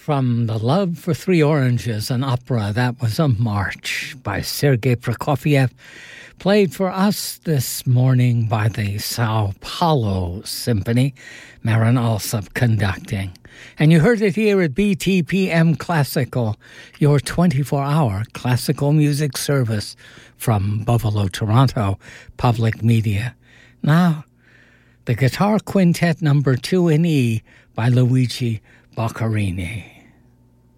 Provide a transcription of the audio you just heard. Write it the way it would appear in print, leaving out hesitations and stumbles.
from The Love for Three Oranges, an opera that was a march by Sergei Prokofiev, played for us this morning by the Sao Paulo Symphony, Marin Alsop conducting. And you heard it here at BTPM Classical, your 24-hour classical music service from Buffalo, Toronto, Public Media. Now, the Guitar Quintet number 2 in E by Luigi Boccherini.